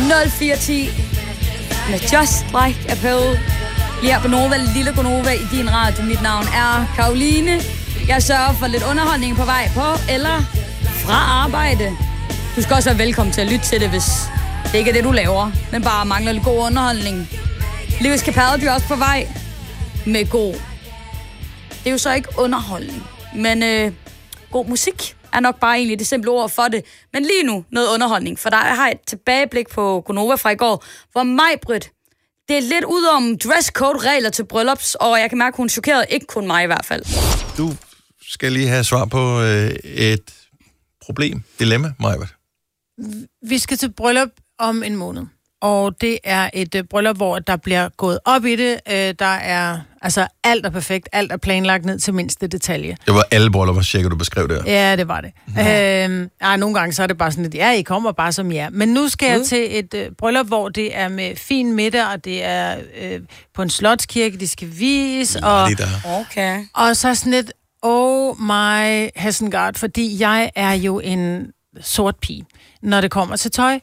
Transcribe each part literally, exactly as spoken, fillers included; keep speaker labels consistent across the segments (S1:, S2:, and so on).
S1: nul fire ti med Just Like a Pill. Lige her på Nova, lille Gonova i din radio. Mit navn er Karoline. Jeg sørger for lidt underholdning på vej på eller fra arbejde. Du skal også være velkommen til at lytte til det, hvis det ikke er det, du laver, men bare mangler lidt god underholdning. Lewis Capaldi er også på vej med god. Det er jo så ikke underholdning, men øh, god musik er nok bare egentlig det simple ord for det. Men lige nu noget underholdning, for der har jeg et tilbageblik på Gonova fra i går, hvor Maj-Brit, det er lidt ud om dresscode-regler til bryllups, og jeg kan mærke, at hun chokerede ikke kun mig i hvert fald.
S2: Du skal lige have svar på øh, et problem, dilemma, Maj-Brit.
S3: Vi skal til bryllup om en måned. Og det er et øh, bryllup, hvor der bliver gået op i det. Øh, der er, altså alt er perfekt, alt er planlagt ned til mindste detalje.
S2: Det var alle bryllupper, cirka, du beskrev det.
S3: Ja, det var det. Ja. Øh, ja, nogle gange så er det bare sådan, at ja, I kommer bare som jer. Men nu skal jeg til et øh, bryllup, hvor det er med fin middag, og det er øh, på en slotskirke, de skal vise. Og,
S1: okay.
S3: og så sådan lidt, oh my Hessengard, fordi jeg er jo en sort pige, når det kommer til tøj.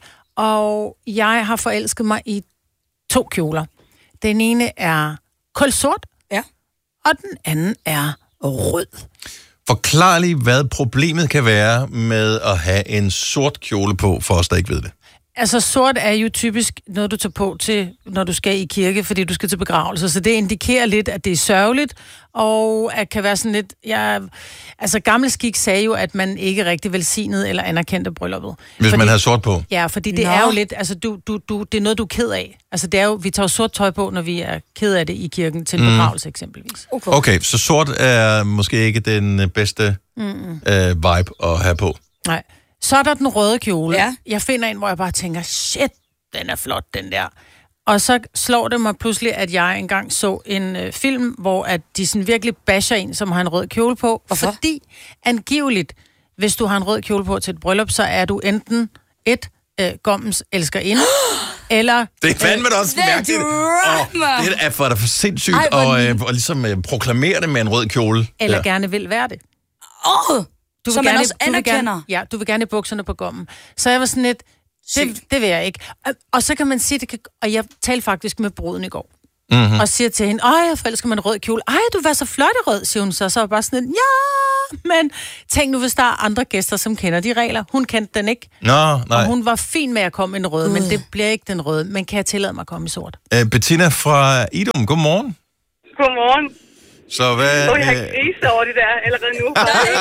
S3: Og jeg har forelsket mig i to kjoler. Den ene er kulsort,
S1: ja,
S3: og den anden er rød.
S2: Forklar lige, hvad problemet kan være med at have en sort kjole på, for os, der ikke ved det.
S3: Altså, sort er jo typisk noget, du tager på til, når du skal i kirke, fordi du skal til begravelse. Så det indikerer lidt, at det er sørgeligt, og at kan være sådan lidt... Ja, altså, gamle skik sagde jo, at man ikke rigtig velsignede eller anerkendte brylluppet.
S2: Hvis
S3: fordi,
S2: man har sort på?
S3: Ja, fordi det Nå. er jo lidt... Altså, du, du, du, det er noget, du er ked af. Altså, det er jo... Vi tager jo sort tøj på, når vi er ked af det i kirken til en mm. begravelse, eksempelvis.
S2: Okay. okay, så sort er måske ikke den bedste mm. øh, vibe at have på?
S3: Nej. Så er der den røde kjole.
S1: Ja.
S3: Jeg finder en, hvor jeg bare tænker, shit, den er flot, den der. Og så slår det mig pludselig, at jeg engang så en øh, film, hvor at de sådan virkelig basher en, som har en rød kjole på.
S1: Hvorfor?
S3: Fordi angiveligt, hvis du har en rød kjole på til et bryllup, så er du enten et øh, gommens elskerinde, eller...
S2: Det er fandme da også mærkeligt. Oh, det er for dig for sindssygt Ej, og, øh, og ligesom øh, proklamere det med en rød kjole.
S3: Eller
S2: ja.
S3: gerne vil være det.
S1: Åh! Oh.
S3: Du
S1: som
S3: gerne,
S1: man også anerkender.
S3: Gerne, ja, du vil gerne bukserne på gommen. Så jeg var sådan lidt, det, det vil jeg ikke. Og, og så kan man sige, det kan, og jeg talte faktisk med bruden i går, mm-hmm. og siger til hende, ej, jeg forelsker mig en rød kjole. Ej, du var så flot i rød, siger hun så. Så var jeg bare sådan lidt, ja, men tænk nu, hvis der er andre gæster, som kender de regler. Hun kendte den ikke.
S2: Nå, nej.
S3: Og hun var fin med at komme i en rød, uh. men det bliver ikke den røde. Men kan jeg tillade mig at komme i sort?
S2: Uh, Bettina fra Idum, godmorgen.
S4: Godmorgen.
S2: Så hvad...
S4: Åh, jeg har grise over det der allerede nu.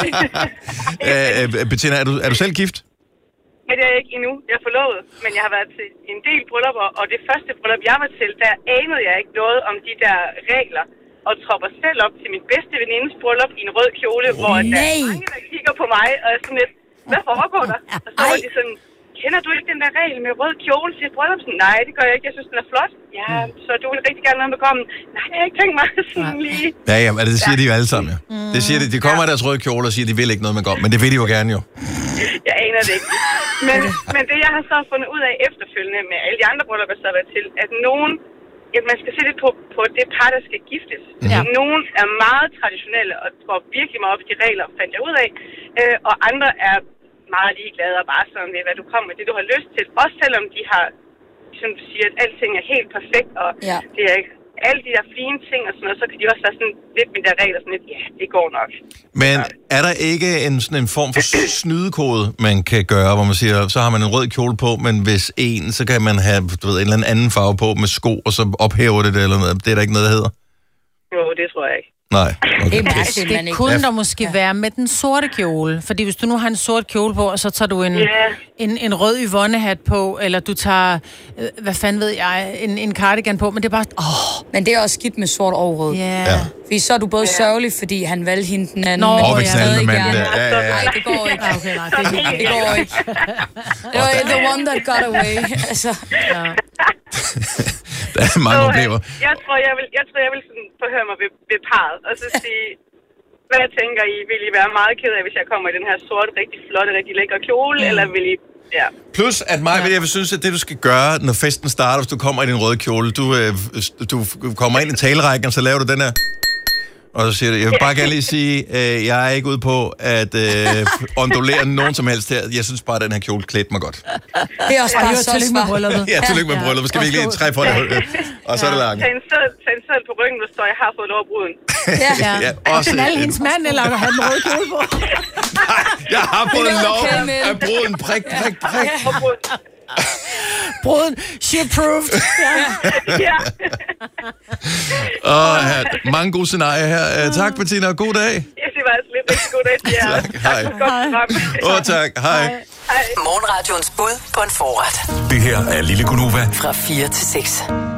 S2: uh, Bettina, er du, er du selv gift?
S4: Ja, det er jeg ikke endnu. Jeg er forlovet, men jeg har været til en del bryllupper, og det første bryllup, jeg var til, der anede jeg ikke noget om de der regler, og tropper selv op til min bedste venindes bryllup i en rød kjole, oh, hvor der er mange, der kigger på mig, og er sådan lidt, hvad foregår der? Og så var de sådan, kender du ikke den der regel med rød kjole til et bryllup? Sådan, nej, det gør jeg ikke. Jeg synes, den er flot. Ja, så du vil rigtig gerne noget med kommen. Nej, det har jeg ikke tænkt mig sådan lige.
S2: Ja, ja, men det siger ja. de jo alle sammen, ja. Mm. Det siger de. De kommer ja. af deres røde kjole og siger, at de vil ikke noget med kommen. Men det vil de jo gerne jo.
S4: Jeg aner det ikke. Men, men det, jeg har så fundet ud af efterfølgende med alle de andre bryllupper, der har været til, at nogen, at man skal se lidt på, på det par, der skal giftes. Ja. Nogen er meget traditionelle og går virkelig meget op i de regler, fandt jeg ud af. Øh, og andre er meget ligeglade og bare sådan ved, hvad du kommer med, det du har lyst til. Også selvom de har, som du siger, at alting er helt perfekt, og ja. det er alle de der fine ting og sådan noget, så kan de også være sådan lidt med der regler, sådan lidt, ja, det går nok.
S2: Men er der ikke en, sådan en form for snydekode, man kan gøre, hvor man siger, så har man en rød kjole på, men hvis en, så kan man have du ved, en eller anden farve på med sko, og så ophæver det det eller noget. Det er der ikke noget, der hedder?
S4: Jo, det tror jeg ikke.
S2: Nej. Okay.
S3: Det, det, det kunne der måske ja. være med den sorte kjole. Fordi hvis du nu har en sort kjole på, og så tager du en, yeah. en, en rød Yvonne-hat på, eller du tager, øh, hvad fanden ved jeg, en, en cardigan på, men det er bare... Åh.
S1: Men det er også skidt med sort og rød.
S3: Yeah.
S2: Ja.
S1: Fordi så er du både yeah. sørgelig, fordi han valgte hende den anden.
S2: Nå,
S1: men
S2: oh, jeg havde ikke
S1: gerne.
S2: Ja, ja, ja.
S1: Nej, det går ikke.
S3: Okay, nej, det,
S1: det, det går ikke. Det var the one that got away. Altså. Ja.
S2: Der er mange problemer.
S4: Jeg tror, jeg vil, jeg tror, jeg vil sådan forhøre mig ved, ved parret, og så sige, hvad jeg tænker I, vil I være meget ked af, hvis jeg kommer i den her sorte, rigtig flotte, rigtig lækre kjole, mm. eller vil I... Ja.
S2: Plus, at mig, ja. jeg vil synes, at det, du skal gøre, når festen starter, hvis du kommer i din røde kjole, du, øh, du kommer ind i talerækken, og så laver du den her... Og så siger du, jeg vil bare gerne lige sige, øh, jeg er ikke ude på at øh, ondulere nogen som helst her. Jeg synes bare, at den her kjole klædte mig godt.
S1: Det er også bare så
S3: tillykke med brylluppet.
S2: Ja, tillykke med brylluppet. Skal vi ikke lige træ for det? Og så er det langt.
S4: Tag en sæd, tag en sæd på ryggen, hvor står, jeg har fået lov at bruden.
S1: Ja.
S3: Ja.
S2: Ja,
S3: Og
S2: også
S3: knalde
S2: en-
S3: hendes mand, eller have den røde kjole på.
S2: Jeg har fået
S1: Det er
S2: lov
S1: okay med
S2: at bruge en prik, prik, prik.
S4: Og bruden.
S3: Bruden, she approved. Ja.
S4: Ja.
S2: Og her, mange gode scenarier her. Uh, tak, Bettina, og god dag.
S4: Jeg siger bare altså lidt rigtig god dag til jer.
S2: Tak, hej.
S4: Tak for et godt program.
S2: Åh, oh, tak. Hej.
S4: Hej.
S5: Morgenradions bud på en forret.
S6: Det her er Lille Gunova.
S5: Fra fire til seks.